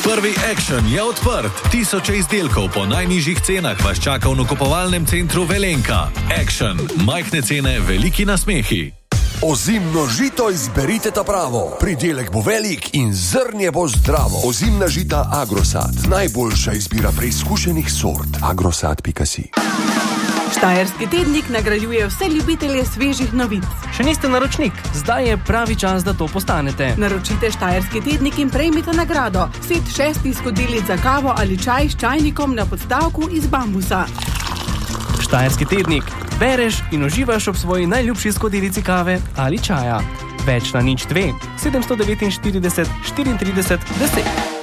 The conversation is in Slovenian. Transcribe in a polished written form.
Prvi Action je odprt. Tisoče izdelkov po najnižjih cenah vas čaka v nakupovalnem centru Velenka. Action. Majhne cene, veliki nasmehi. Ozimno žito izberite ta pravo. Pridelek bo velik in zrnje bo zdravo. Ozimna žita Agrosad. Najboljša izbira preizkušenih sort. Agrosad.si. Štajerski tednik nagrajuje vse ljubitelje svežih novic. Še niste naročnik? Zdaj je pravi čas, da to postanete. Naročite Štajerski tednik in prejmite nagrado. Set 6 skodelic za kavo ali čaj s čajnikom na podstavku iz bambusa. Štajerski tednik. Bereš in uživaš ob svoji najljubši skodelici kave ali čaja. Več na 02 749 34 10.